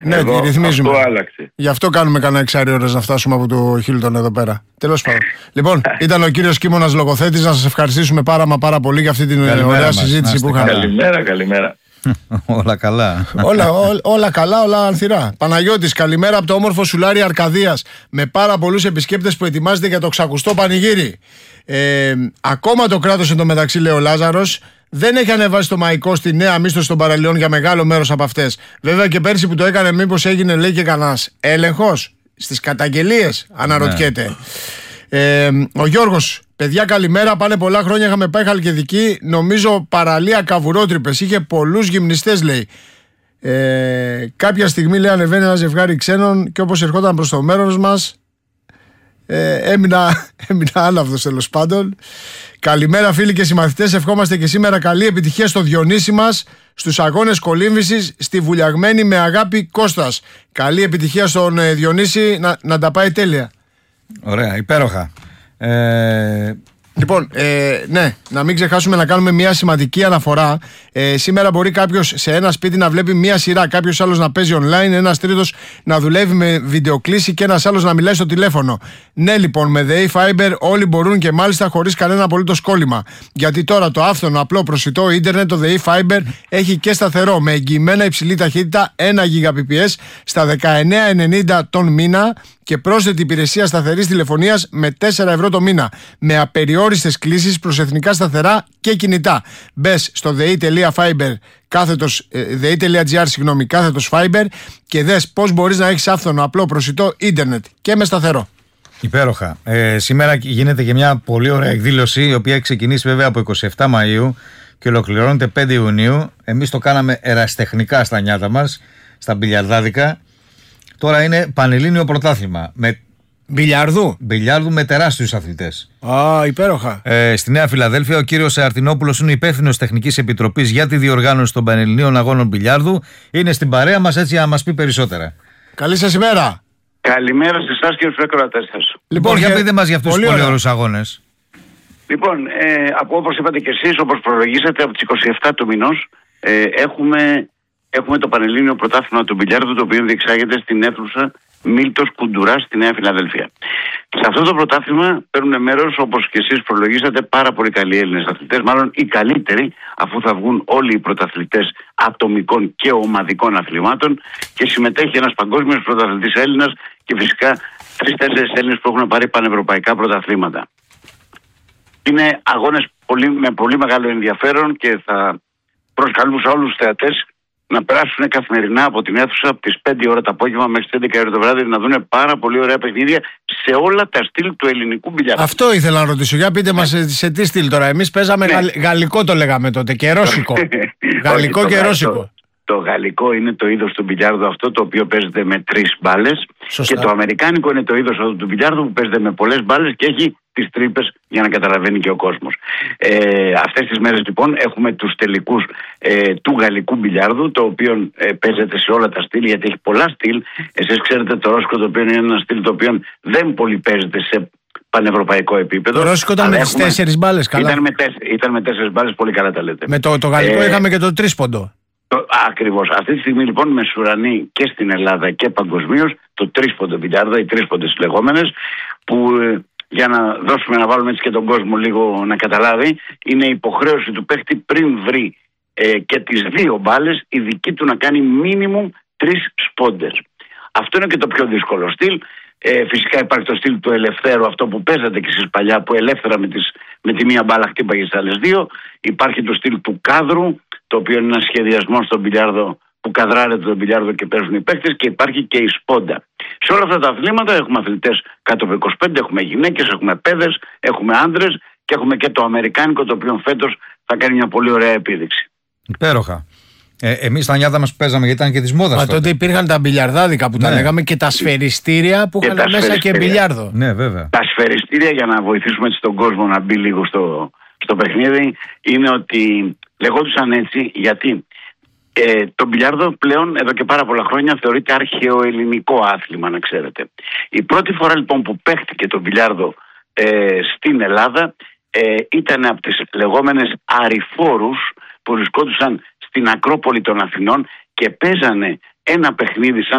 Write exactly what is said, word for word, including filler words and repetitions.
Ναι, Εδώ, τη ρυθμίζουμε. Αυτό άλλαξε. Γι' αυτό κάνουμε κανένα εξάρι ώρες να φτάσουμε από το Χίλτον εδώ πέρα. Τέλος πάντων. Λοιπόν, ήταν ο κύριος Κίμωνας λογοθέτης. Να σας ευχαριστήσουμε πάρα μα πάρα πολύ για αυτή την καλημέρα ωραία μας, συζήτηση που είχαμε. Καλημέρα, καλημέρα. Όλα καλά. όλα, ό, όλα καλά, όλα ανθυρά. Παναγιώτης, καλημέρα από το όμορφο Σουλάρι Αρκαδίας. Με πάρα πολλούς επισκέπτες που ετοιμάζεται για το ξακουστό πανηγύρι. Ε, ακόμα το κράτος εντωμεταξύ, λέει ο Λάζαρος, δεν έχει ανεβάσει το μαϊκό στη νέα μίσθωση των παραλίων για μεγάλο μέρος από αυτές. Βέβαια και πέρσι που το έκανε, μήπως έγινε, λέει, και κανένας έλεγχος στις καταγγελίες, αναρωτιέται. Ναι. Ε, ο Γιώργος, παιδιά καλημέρα, πάνε πολλά χρόνια, είχαμε πάει Χαλκιδική, νομίζω παραλία Καβουρότρυπες, είχε πολλούς γυμνιστές, λέει. Ε, κάποια στιγμή, λέει, ανεβαίνει ένα ζευγάρι ξένων και όπως ερχόταν προς το μέρος μας, ε, έμεινα, έμεινα άναυδος, τέλος πάντων. Καλημέρα φίλοι και συμμαθητές, ευχόμαστε και σήμερα καλή επιτυχία στο Διονύση μας στους αγώνες κολύμβησης στη Βουλιαγμένη, με αγάπη, Κώστας. Καλή επιτυχία στον ε, Διονύση, να, να τα πάει τέλεια. Ωραία, υπέροχα. Ε... Λοιπόν, ε, ναι, να μην ξεχάσουμε να κάνουμε μια σημαντική αναφορά. Ε, σήμερα μπορεί κάποιος σε ένα σπίτι να βλέπει μια σειρά, κάποιος άλλος να παίζει online, ένας τρίτος να δουλεύει με βιντεοκλήση και ένας άλλος να μιλάει στο τηλέφωνο. Ναι, λοιπόν, με ΔΕΗ Fiber όλοι μπορούν και μάλιστα χωρίς κανένα απολύτως κόλλημα. Γιατί τώρα το άφθονο, απλό, προσιτό ίντερνετ, το ΔΕΗ Fiber έχει και σταθερό, με εγγυημένα υψηλή ταχύτητα ένα Gbps στα δεκαεννέα ενενήντα τον μήνα και πρόσθετη υπηρεσία σταθερής τηλεφωνίας με τέσσερα ευρώ το μήνα. Με απεριόριστες κλήσεις προς εθνικά σταθερά και κινητά. Μπες στο ΔΕΗ.fiber κάθετος, ΔΕΗ.gr, συγγνώμη, κάθετος Fiber και δες πώς μπορείς να έχεις άφθονο, απλό, προσιτό ίντερνετ και με σταθερό. Υπέροχα. Ε, σήμερα γίνεται και μια πολύ ωραία εκδήλωση, η οποία έχει ξεκινήσει βέβαια από εικοστή εβδόμη Μαΐου και ολοκληρώνεται πέντε Ιουνίου. Εμείς το κάναμε ερασιτεχνικά στα νιάτα μας, στα μπιλιαρδάδικα. Τώρα είναι πανελλήνιο πρωτάθλημα. Με... Μπιλιαρδού. Μπιλιάρδου με τεράστιους αθλητές. Α, υπέροχα. Ε, στη Νέα Φιλαδέλφια, ο κύριος Αρτινόπουλος είναι υπεύθυνος τεχνικής επιτροπής για τη διοργάνωση των πανελληνίων αγώνων μπιλιάρδου. Είναι στην παρέα μας, έτσι, να μας πει περισσότερα. Καλή σας ημέρα. Καλημέρα σε εσάς και στους ακροατές σας. Λοιπόν, για πείτε μας για αυτούς τους πολύ ωραίους αγώνες. Λοιπόν, ε, από όπως είπατε και εσείς, όπως προλογίσατε, από τις εικοστή εβδόμη του μηνός ε, έχουμε, έχουμε το Πανελλήνιο Πρωτάθλημα του Μπιλιάρδου, το οποίο διεξάγεται στην αίθουσα Μίλτος Κουντουρά στη Νέα Φιλαδέλφια. Σε αυτό το πρωτάθλημα παίρνουν μέρος, όπως και εσείς προλογίσατε, πάρα πολύ καλοί Έλληνες αθλητές, μάλλον οι καλύτεροι, αφού θα βγουν όλοι οι πρωταθλητές ατομικών και ομαδικών αθλημάτων, και συμμετέχει ένας παγκόσμιος πρωταθλητής Έλληνας και φυσικά τρεις-τέσσερις Έλληνες που έχουν πάρει πανευρωπαϊκά πρωταθλήματα. Είναι αγώνες πολύ, με πολύ μεγάλο ενδιαφέρον και θα προσκαλούμε σε όλους τους θεατές να περάσουν καθημερινά από την αίθουσα από τις πέντε ώρα το απόγευμα μέχρι τις έντεκα ώρα το βράδυ, να δουν πάρα πολύ ωραία παιχνίδια σε όλα τα στυλ του ελληνικού μπιλιάρδου. Αυτό ήθελα να ρωτήσω. Για πείτε μας σε, σε τι στυλ τώρα. Εμείς παίζαμε ναι. γαλλ, γαλλικό, το λέγαμε τότε, και ρώσικο. Γαλλικό Όχι, και το, ρώσικο. Το, το γαλλικό είναι το είδος του μπιλιάρδου αυτό, το οποίο παίζεται με τρεις μπάλες. Και το αμερικάνικο είναι το είδος του μπιλιάρδου που παίζεται με πολλές μπάλες και έχει τις τρύπες για να καταλαβαίνει και ο κόσμος. Ε, αυτές τις μέρες λοιπόν έχουμε τους τελικούς ε, του γαλλικού μπιλιάρδου, το οποίο ε, παίζεται σε όλα τα στυλ, γιατί έχει πολλά στυλ. Εσείς ξέρετε το ρώσικο, το οποίο είναι ένα στυλ το οποίο δεν πολύ παίζεται σε πανευρωπαϊκό επίπεδο. Το ρώσικο ήταν με τις τέσσερις μπάλες, καλά. Ήταν με, τέσσερ, ήταν με τέσσερις μπάλες, πολύ καλά τα λέτε. Με το, το γαλλικό ε, είχαμε και το τρίσποντο. Ακριβώς. Αυτή τη στιγμή λοιπόν μεσουρανεί και στην Ελλάδα και παγκοσμίως το τρίσποντο μπιλιάρδο, οι τρίσποντες λεγόμενες, που για να δώσουμε να βάλουμε έτσι και τον κόσμο λίγο να καταλάβει, είναι υποχρέωση του παίχτη πριν βρει ε, και τις δύο μπάλες, η δική του να κάνει μίνιμουμ τρεις σπόντες. Αυτό είναι και το πιο δύσκολο στυλ. Ε, φυσικά υπάρχει το στυλ του ελευθέρου, αυτό που παίζατε και εσείς παλιά, που ελεύθερα με, τις, με τη μία μπάλα χτύπαγε τις άλλες δύο. Υπάρχει το στυλ του κάδρου, το οποίο είναι ένα σχεδιασμό στον μπιλιάρδο που καδράρεται τον μπιλιάρδο και παίζουν οι παίκτες, και υπάρχει και η σπόντα. Σε όλα αυτά τα αθλήματα έχουμε αθλητές κάτω από είκοσι πέντε, έχουμε γυναίκες, έχουμε παιδες, έχουμε άντρες και έχουμε και το αμερικάνικο, το οποίο φέτος θα κάνει μια πολύ ωραία επίδειξη. Υπέροχα. Ε, εμείς τα νιάτα μας παίζαμε, γιατί ήταν και της μόδας. Μα τότε υπήρχαν τα μπιλιαρδάδικα που ναι. τα λέγαμε, και τα σφαιριστήρια που είχαν μέσα και μπιλιάρδο. Ναι, βέβαια. Τα σφαιριστήρια, για να βοηθήσουμε έτσι τον κόσμο να μπει λίγο στο, στο παιχνίδι, είναι ότι λεγόντουσαν έτσι γιατί ε, το μπιλιάρδο πλέον εδώ και πάρα πολλά χρόνια θεωρείται αρχαιοελληνικό άθλημα, να ξέρετε. Η πρώτη φορά λοιπόν που παίχτηκε το μπιλιάρδο ε, στην Ελλάδα ε, ήταν από τις λεγόμενες αρηφόρους που βρισκόντουσαν στην Ακρόπολη των Αθηνών και παίζανε ένα παιχνίδι σαν